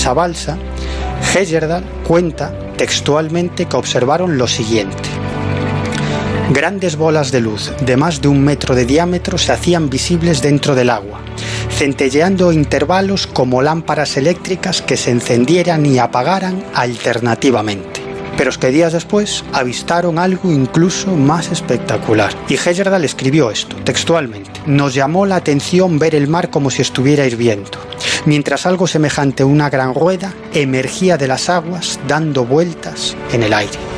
esa balsa, Heyerdahl cuenta textualmente que observaron lo siguiente: grandes bolas de luz de más de 1 metro de diámetro se hacían visibles dentro del agua, centelleando a intervalos como lámparas eléctricas que se encendieran y apagaran alternativamente. Pero es que días después avistaron algo incluso más espectacular. Y Heyerdahl escribió esto, textualmente: nos llamó la atención ver el mar como si estuviera hirviendo, mientras algo semejante a una gran rueda emergía de las aguas dando vueltas en el aire.